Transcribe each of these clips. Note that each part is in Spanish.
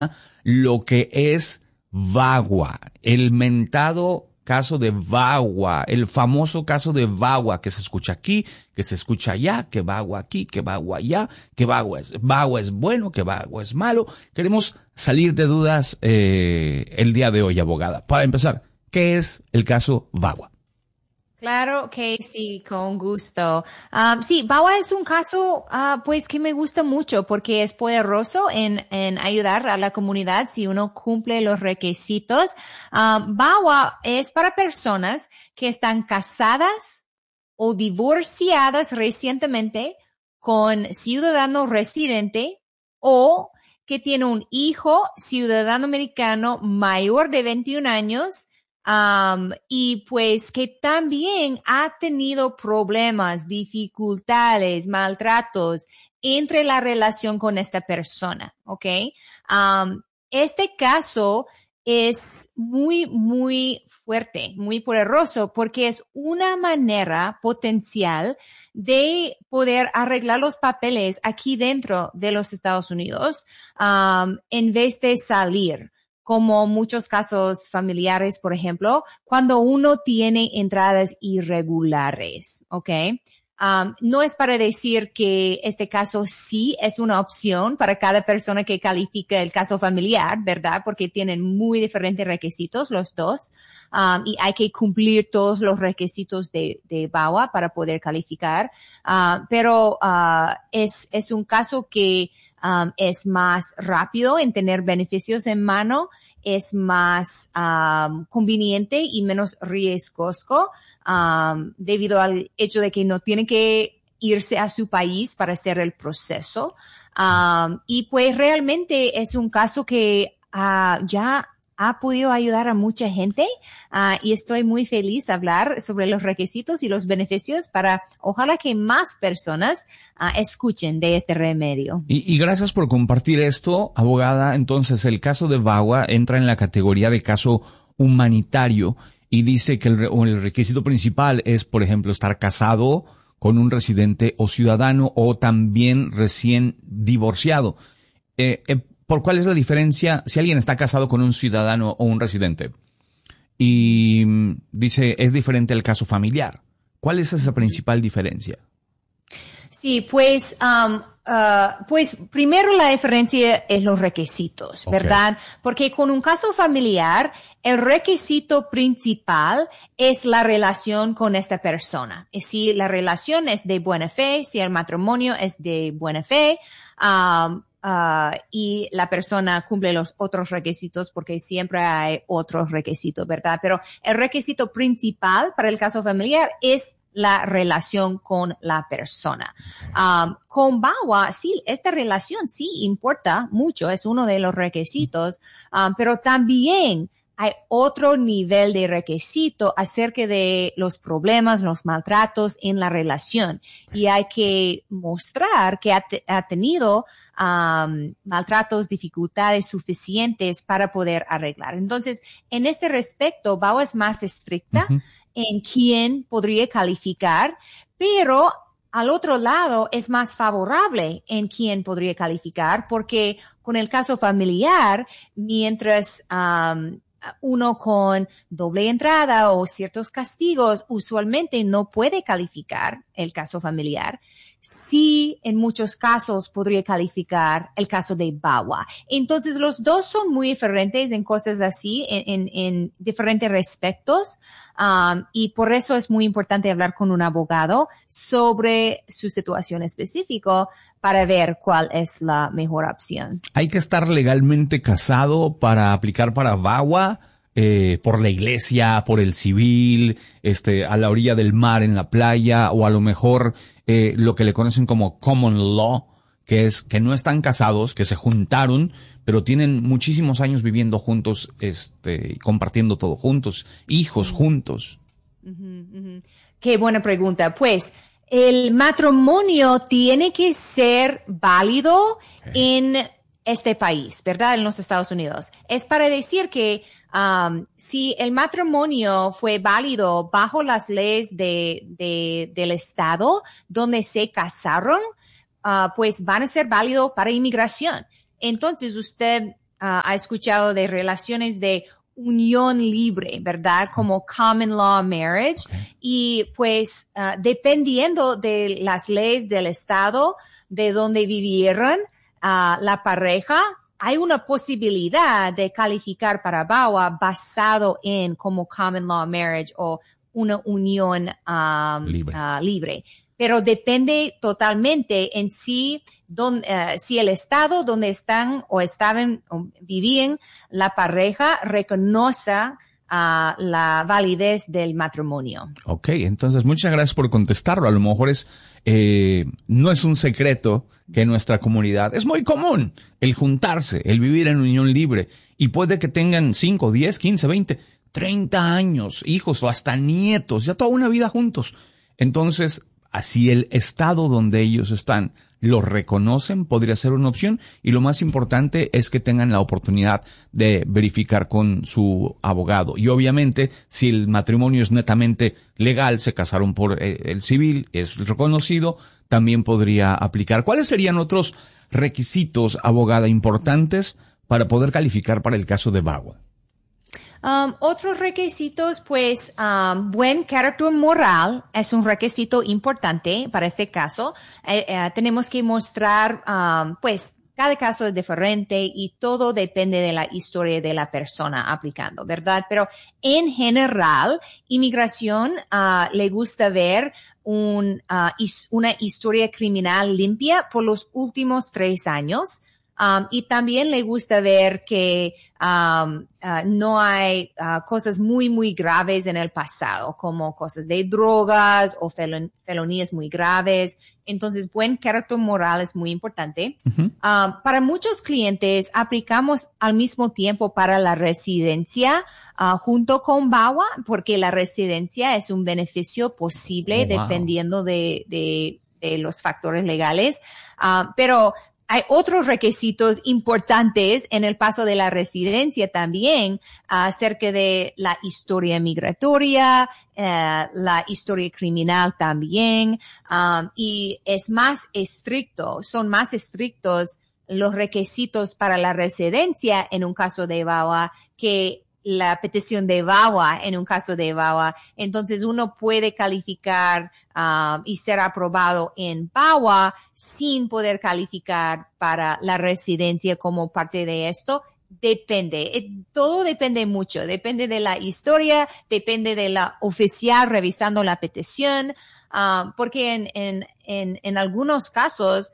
lo que es VAWA, el mentado caso de VAWA, el famoso caso de VAWA que se escucha aquí, que se escucha allá, que VAWA aquí, que VAWA allá, que VAWA es bueno, que VAWA es malo. Queremos salir de dudas el día de hoy, abogada. Para empezar, ¿qué es el caso VAWA? Claro que sí, con gusto. Sí, VAWA es un caso, pues, que me gusta mucho porque es poderoso en ayudar a la comunidad si uno cumple los requisitos. VAWA es para personas que están casadas o divorciadas recientemente con ciudadano residente o que tiene un hijo ciudadano americano mayor de 21 años. Y pues que también ha tenido problemas, dificultades, maltratos entre la relación con esta persona, ¿ok? Este caso es muy fuerte, muy poderoso, porque es una manera potencial de poder arreglar los papeles aquí dentro de los Estados Unidos, en vez de salir, como muchos casos familiares, por ejemplo, cuando uno tiene entradas irregulares, ¿ok? No es para decir que este caso sí es una opción para cada persona que califica el caso familiar, ¿verdad? Porque tienen muy diferentes requisitos los dos, y hay que cumplir todos los requisitos de VAWA para poder calificar. Pero es un caso que es más rápido en tener beneficios en mano, es más conveniente y menos riesgoso, debido al hecho de que no tienen que irse a su país para hacer el proceso. Y pues realmente es un caso que ya ha podido ayudar a mucha gente, y estoy muy feliz de hablar sobre los requisitos y los beneficios para ojalá que más personas escuchen de este remedio. Y gracias por compartir esto, abogada. Entonces, el caso de VAWA entra en la categoría de caso humanitario y dice que el requisito principal es, por ejemplo, estar casado con un residente o ciudadano o también recién divorciado. ¿Por cuál es la diferencia si alguien está casado con un ciudadano o un residente? Y dice, es diferente al caso familiar. ¿Cuál es esa principal diferencia? Sí, pues, pues primero la diferencia es los requisitos, ¿verdad? Okay. Porque con un caso familiar, el requisito principal es la relación con esta persona. Y si la relación es de buena fe, si el matrimonio es de buena fe, y la persona cumple los otros requisitos, porque siempre hay otros requisitos, ¿verdad? Pero el requisito principal para el caso familiar es la relación con la persona. Con VAWA, sí, esta relación sí importa mucho, es uno de los requisitos, pero también hay otro nivel de requisito acerca de los problemas, los maltratos en la relación. Y hay que mostrar que ha tenido maltratos, dificultades suficientes para poder arreglar. Entonces, en este respecto, VAWA es más estricta en quién podría calificar, pero al otro lado es más favorable en quién podría calificar, porque con el caso familiar, mientras uno con doble entrada o ciertos castigos usualmente no puede calificar el caso familiar, sí en muchos casos podría calificar el caso de VAWA. Entonces los dos son muy diferentes en cosas así, en diferentes respectos, y por eso es muy importante hablar con un abogado sobre su situación específica para ver cuál es la mejor opción. ¿Hay que estar legalmente casado para aplicar para VAWA? Por la iglesia, por el civil, a la orilla del mar, en la playa, o a lo mejor lo que le conocen como common law, que es que no están casados, que se juntaron, pero tienen muchísimos años viviendo juntos, compartiendo todo juntos, hijos juntos. Qué buena pregunta. Pues el matrimonio tiene que ser válido en este país, ¿verdad? En los Estados Unidos. Es para decir que si el matrimonio fue válido bajo las leyes del estado donde se casaron, pues van a ser válidos para inmigración. Entonces usted ha escuchado de relaciones de unión libre, ¿verdad? Como common law marriage. Okay. Y pues, dependiendo de las leyes del estado de donde vivieron la pareja, hay una posibilidad de calificar para VAWA basado en como common law marriage o una unión libre. Pero depende totalmente en sí, si el estado donde están o estaban o vivían la pareja reconoce la validez del matrimonio. Ok, entonces muchas gracias por contestarlo. A lo mejor no es un secreto que en nuestra comunidad es muy común el juntarse, el vivir en unión libre. Y puede que tengan 5, 10, 15, 20, 30 años, hijos o hasta nietos, ya toda una vida juntos. Entonces, así el estado donde ellos están los reconocen, podría ser una opción, y lo más importante es que tengan la oportunidad de verificar con su abogado. Y obviamente, si el matrimonio es netamente legal, se casaron por el civil, es reconocido, también podría aplicar. ¿Cuáles serían otros requisitos, abogada, importantes para poder calificar para el caso de VAWA? Otros requisitos, pues, buen carácter moral es un requisito importante para este caso. Tenemos que mostrar, pues, cada caso es diferente y todo depende de la historia de la persona aplicando, ¿verdad? Pero en general, inmigración le gusta ver una historia criminal limpia por los últimos 3 años. Y también le gusta ver que no hay cosas muy, muy graves en el pasado, como cosas de drogas o felonías muy graves. Entonces, buen carácter moral es muy importante. Uh-huh. Para muchos clientes, aplicamos al mismo tiempo para la residencia junto con VAWA, porque la residencia es un beneficio posible dependiendo de los factores legales. Pero hay otros requisitos importantes en el paso de la residencia también acerca de la historia migratoria, la historia criminal también, y es más estricto, son más estrictos los requisitos para la residencia en un caso de VAWA que la petición de VAWA en un caso de VAWA. Entonces uno puede calificar y ser aprobado en VAWA sin poder calificar para la residencia como parte de esto. Depende, todo depende mucho, depende de la historia, depende de la oficial revisando la petición, porque en algunos casos,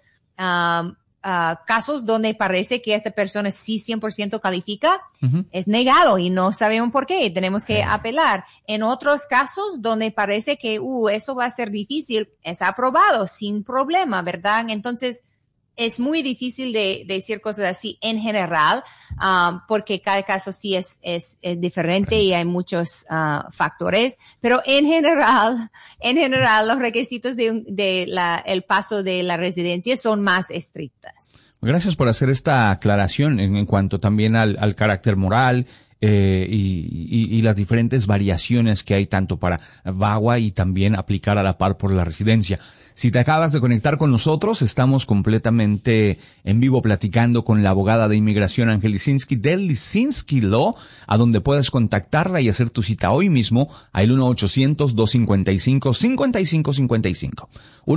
casos donde parece que esta persona sí 100% califica, uh-huh, es negado y no sabemos por qué, tenemos que apelar. En otros casos donde parece que eso va a ser difícil, es aprobado sin problema, ¿verdad? Entonces, es muy difícil de decir cosas así en general, porque cada caso sí es diferente y hay muchos factores, pero en general los requisitos el paso de la residencia son más estrictas. Gracias por hacer esta aclaración en cuanto también al carácter moral y las diferentes variaciones que hay tanto para VAWA y también aplicar a la par por la residencia. Si te acabas de conectar con nosotros, estamos completamente en vivo platicando con la abogada de inmigración Ángel Lisinski del Lisinski Law, a donde puedes contactarla y hacer tu cita hoy mismo al 1-800-255-5555.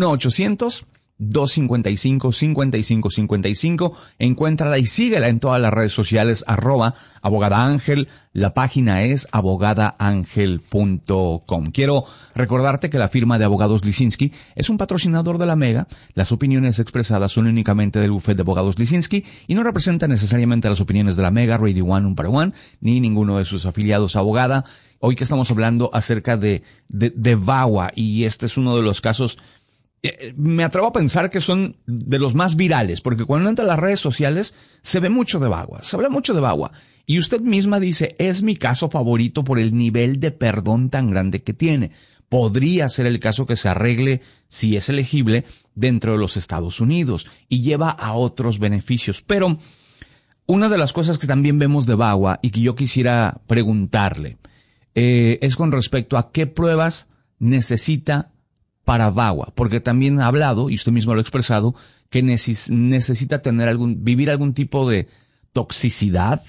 1-800-255-5555. Encuéntrala y síguela en todas las redes sociales, @abogada Ángel. La página es abogadaangel.com. Quiero recordarte que la firma de abogados Lisinski es un patrocinador de la Mega. Las opiniones expresadas son únicamente del bufete de abogados Lisinski y no representan necesariamente las opiniones de la Mega, Radio One, Un para One, ni ninguno de sus afiliados. Abogada, hoy que estamos hablando acerca de VAWA, y este es uno de los casos, me atrevo a pensar que son de los más virales, porque cuando entra a las redes sociales se ve mucho de VAWA, se habla mucho de VAWA. Y usted misma dice, es mi caso favorito por el nivel de perdón tan grande que tiene. Podría ser el caso que se arregle, si es elegible, dentro de los Estados Unidos y lleva a otros beneficios. Pero una de las cosas que también vemos de VAWA y que yo quisiera preguntarle es con respecto a qué pruebas necesita para VAWA, porque también ha hablado, y usted mismo lo ha expresado, que necesita tener vivir algún tipo de toxicidad